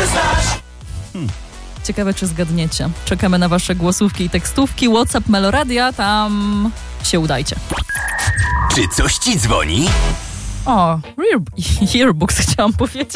dobrze znasz. Ciekawe, czy zgadniecie. Czekamy na wasze głosówki i tekstówki. WhatsApp Meloradia, tam się udajcie. Czy coś ci dzwoni? O, Yearbooks chciałam powiedzieć.